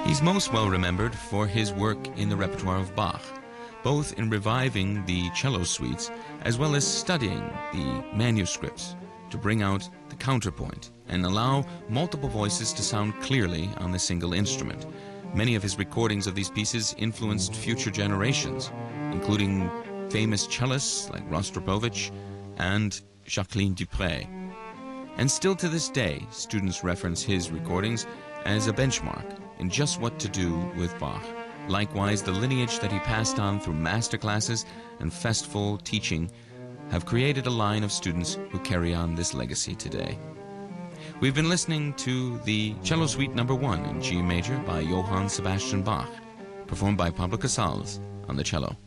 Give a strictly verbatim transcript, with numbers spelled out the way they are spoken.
He's most well remembered for his work in the repertoire of Bach, both in reviving the cello suites as well as studying the manuscripts to bring out the counterpoint and allow multiple voices to sound clearly on the single instrument. Many of his recordings of these pieces influenced future generations, including famous cellists like Rostropovich and Jacqueline Dupre. And still to this day, students reference his recordings as a benchmark in just what to do with Bach. Likewise, the lineage that he passed on through masterclasses and festival teaching have created a line of students who carry on this legacy today. We've been listening to the Cello Suite Number One in G major by Johann Sebastian Bach, performed by Pablo Casals on the cello.